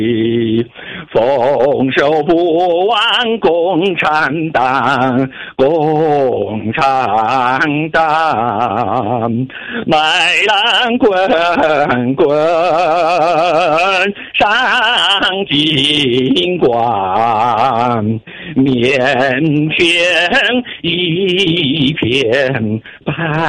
丰收不忘共产党，共产党，麦浪滚滚上金光，面前一片白。